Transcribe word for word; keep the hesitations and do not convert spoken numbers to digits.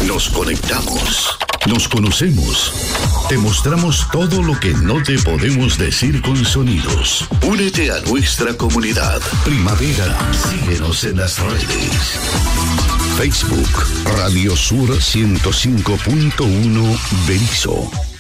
Nos conectamos, nos conocemos, te mostramos todo lo que no te podemos decir con sonidos. Únete a nuestra comunidad. Primavera, síguenos en las redes. Facebook, Radio Sur ciento cinco punto uno Berisso.